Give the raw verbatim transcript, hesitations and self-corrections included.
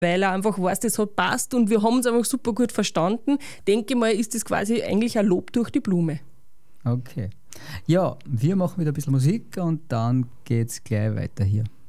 weil er einfach weiß, das hat passt und wir haben uns einfach super gut verstanden. Denke mal, ist das quasi eigentlich ein Lob durch die Blume. Okay. Ja, wir machen wieder ein bisschen Musik und dann geht es gleich weiter hier.